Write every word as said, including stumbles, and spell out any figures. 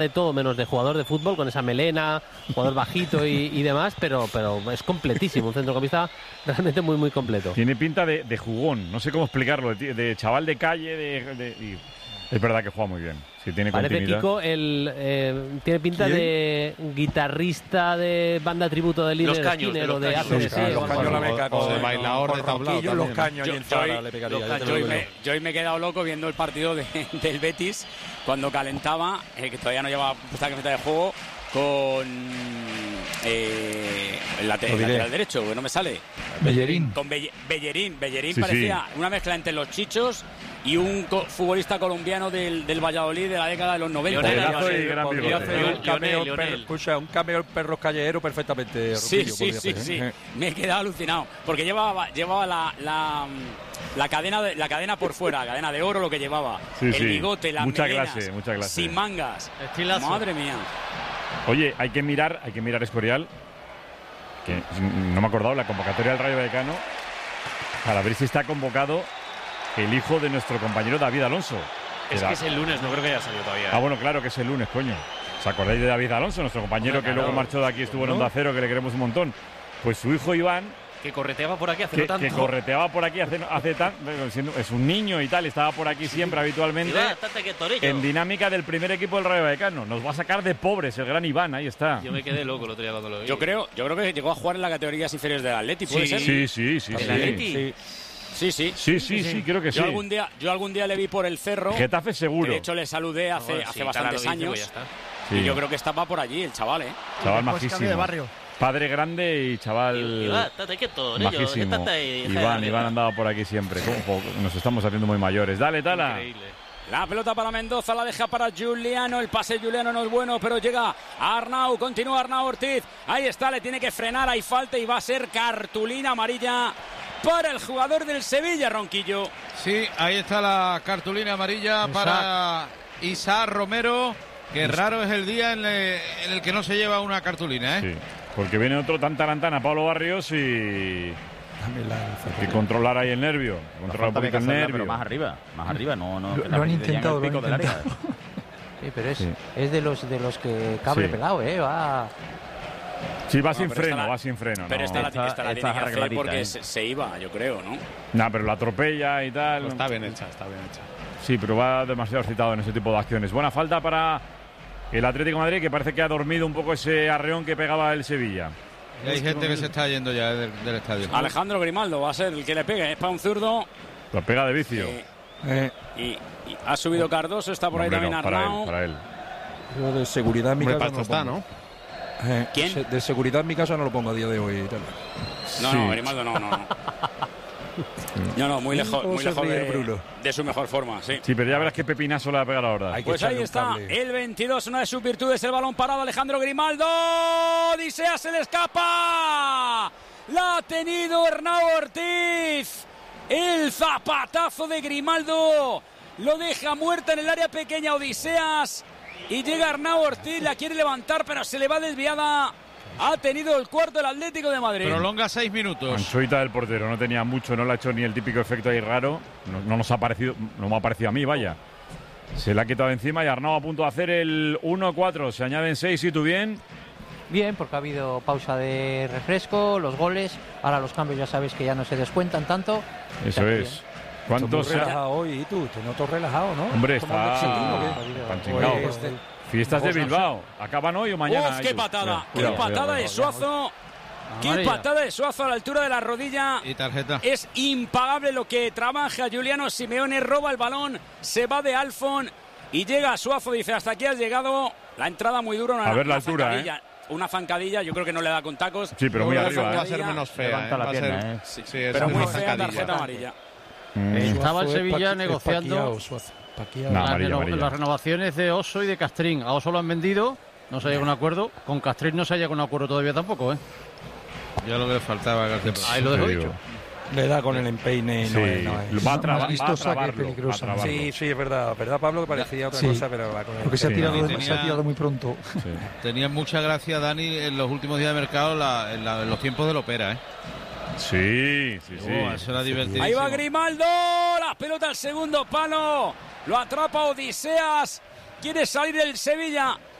de todo menos de jugador de fútbol, con esa melena, jugador bajito y, y demás, pero, pero es completísimo, un centrocampista realmente muy, muy completo. Tiene pinta de, de jugón, no sé cómo explicarlo, de, de chaval de calle, de, de y es verdad que juega muy bien. Sí, tiene Parece continuidad. Kiko, el, eh, tiene pinta ¿Quién? de guitarrista de banda tributo de líder Skinner o de A C D C. Los caños la meca con, o de bailador con de tablao Ronquillo, los también. caños Yo, y en yo Zara hoy, le pegaría. los ya te ca- lo yo hoy digo me, yo. yo hoy me he quedado loco viendo el partido de, del Betis cuando calentaba, eh, que todavía no llevaba puesta camiseta de juego, con eh, el late- Lo diré. lateral derecho, que no me sale. Bellerín. Con Belle- Bellerín. Bellerín Sí, parecía una mezcla entre los chichos y un co- futbolista colombiano del, del Valladolid de la década de los noventa. Leonel, Podría Leonel, hacer- gran Podría bigote. hacer un Leonel, cameo, Leonel. perro- escucha, un cameo perros callejeros perfectamente. Sí, Ronquillo sí, podría sí, hacer, sí. ¿eh? Me he quedado alucinado. Porque llevaba, llevaba la, la, la, cadena de, la cadena por fuera, la cadena de oro, lo que llevaba. Sí, el sí. bigote, las Mucha melenas, clase, mucha clase. sin mangas. Estilazo. Madre mía. Oye, hay que mirar, hay que mirar Escorial, que no me he acordado, la convocatoria del Rayo Vallecano, para ver si está convocado el hijo de nuestro compañero David Alonso. Es Era- que es el lunes, no creo que haya salido todavía. Ah, bueno, claro que es el lunes, coño. ¿Os acordáis de David Alonso, nuestro compañero Hombre, que claro. luego marchó de aquí, estuvo en ¿No? Onda Cero, que le queremos un montón? Pues su hijo Iván, Que correteaba por aquí hace que, no tanto. que correteaba por aquí hace, hace tan, bueno, siendo- es un niño y tal, estaba por aquí siempre habitualmente. Iván, estate quieto, Orillo. En dinámica del primer equipo del Rayo Vallecano. Nos va a sacar de pobres el gran Iván, ahí está. Yo me quedé loco el otro día cuando lo vi. Yo creo, yo creo que llegó a jugar en las categorías inferiores del Atleti, ¿puede Sí. ser? Sí, sí, sí. ¿El Sí, Atleti? Sí. Sí, sí. sí, sí, sí, creo que sí. Yo algún día, yo algún día le vi por el cerro. Getafe que seguro. de hecho le saludé hace, Bueno, hace sí, bastantes Tala lo dice, años. pues ya está. Sí. Y yo creo que estaba por allí el chaval, ¿eh? Chaval Después cambio majísimo. de barrio. Padre grande y chaval Iván, estate quieto, Orillo. majísimo. Estate ahí, deja de Iván, arriba. Iván andaba por aquí siempre. ¿Cómo? Po- Nos estamos haciendo muy mayores. Dale, Tala. Increíble. La pelota para Mendoza, la deja para Juliano. El pase de Juliano no es bueno, pero llega a Arnau. Continúa Arnau Ortiz. Ahí está, le tiene que frenar. Hay falta y va a ser cartulina amarilla para el jugador del Sevilla, Ronquillo. Sí, ahí está la cartulina amarilla Isaac. para Isaac Romero. Qué raro es el día en el, en el que no se lleva una cartulina, ¿eh? Sí, porque viene otro tan tarantana, Pablo Barrios, y Dame la- y controlar ahí el nervio. Controlar un poquito el nervio. Pero más arriba, más arriba, no, no. Lo- que lo la han ya en el intentado, lo han pico del área. intentado. Sí, pero es, Sí. es de los de los que cable Sí. pelado, ¿eh? Va. Sí, va No, sin pero freno, esta la- va sin freno. Pero no. esta, la, Esta- esta la esta tiene que hacer arregladita, porque ¿eh? se, se iba, yo creo, ¿no? Nah, pero la atropella y tal. Pues está bien hecha, está bien hecha. Sí, pero va demasiado excitado en ese tipo de acciones. Buena falta para el Atlético de Madrid, que parece que ha dormido un poco ese arreón que pegaba el Sevilla. Y hay gente que se está yendo ya del, del estadio. Alejandro Grimaldo va a ser el que le pegue. Es para un zurdo. La pega de vicio. eh, Eh, y, y ha subido Cardoso, está por ahí Hombre, también no, para Arnau. él, para él. yo de seguridad en mi Hombre, casa para no esto lo está, pongo. ¿no? Eh, ¿Quién? se- De seguridad en mi casa no lo pongo a día de hoy. tal. No, Sí. no, Grimaldo no, no, no. No, no, muy lejos, ¿Cómo muy se lejos ríe de, el Bruno? de su mejor forma, sí. Sí, pero ya verás qué pepinazo le va a pegar ahora. Hay que Pues ahí echarle un está, cable. el veintidós, una de sus virtudes, el balón parado, Alejandro Grimaldo. Odisea se le escapa. La ha tenido Arnau Ortiz. El zapatazo de Grimaldo lo deja muerta en el área pequeña Odiseas. Y llega Arnau Ortiz, la quiere levantar, pero se le va desviada. Ha tenido el cuarto el Atlético de Madrid. Prolonga seis minutos. Anchoita del portero, no tenía mucho, no le ha hecho ni el típico efecto ahí raro. No, no nos ha parecido, no me ha parecido a mí, vaya. Se le ha quitado encima y Arnau a punto de hacer el uno cuatro. Se añaden seis, ¿y tú bien? Bien, porque ha habido pausa de refresco, los goles. Ahora los cambios ya sabes que ya no se descuentan tanto. Eso Está es. bien. ¿Cuántos? Estás muy relajado hoy, ¿y tú? Te noto relajado, ¿no? Hombre, ¿Cómo andas está chiquillo, qué? tan chingado. Pues, de- Fiestas de Pues no sé. Bilbao. ¿Acaban hoy o mañana? Uf, qué Edu? patada, Cuidado, qué cuidado, patada cuidado. de Suazo. Qué Amarilla. patada de Suazo a la altura de la rodilla. Y tarjeta. Es impagable lo que trabaja Juliano Simeone, roba el balón, se va de Alfon y llega a Suazo, dice, hasta aquí has llegado. La entrada muy dura, una, A ver la una altura, zancadilla, una zancadilla, yo creo que no le da con tacos. Sí, pero muy Una arriba, Va a ¿eh? ser menos fea, Levanta ¿eh? la Va a pierna, ser- ¿eh? Sí, sí, es Pero una muy fea zancadilla. tarjeta amarilla. Mm. Eh, Estaba el Suazo es Sevilla paqui- es negociando paqueado, Suazo, paqueado. No, las, amarilla, reno- amarilla. las renovaciones de Oso y de Castrín. A Oso lo han vendido, no se ha llegado a un acuerdo. Con Castrín no se ha llegado a un acuerdo todavía tampoco, ¿eh? Ya lo que le faltaba a García Pérez. Ahí lo dejo Te dicho. digo. Le da con el empeine. Sí, no es, no es. va a, No, traba- has visto va a saque trabarlo, peligroso. va a trabarlo. Sí, sí, es verdad. ¿Verdad, Pablo? Que parecía otra Sí. cosa, pero va con el... Porque se ha Sí, tirado, no, se tenía- ha tirado muy pronto. Sí. Tenía mucha gracia, Dani, en los últimos días de mercado, la- en, la- en los tiempos de la ópera, ¿eh? Sí, sí, sí. Oh, eso era divertidísimo. Ahí va Grimaldo, la pelota al segundo palo, lo atrapa Odiseas quiere salir el Sevilla